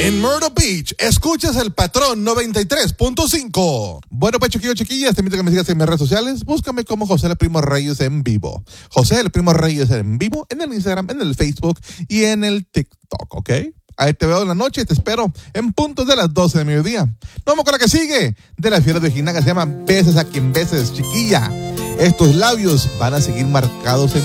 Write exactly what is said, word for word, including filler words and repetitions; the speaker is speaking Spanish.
En Myrtle Beach, escuchas el Patrón noventa y tres punto cinco. Bueno, pues chiquillos, chiquillas, te invito a que me sigas en mis redes sociales. Búscame como José el Primo Reyes en vivo. José el Primo Reyes en vivo en el Instagram, en el Facebook y en el TikTok, ¿ok? Ahí te veo en la noche y te espero en puntos de las doce de mediodía. Vamos con la que sigue de la fiera de Ojinaga, se llama Beses a quien beses, chiquilla. Estos labios van a seguir marcados en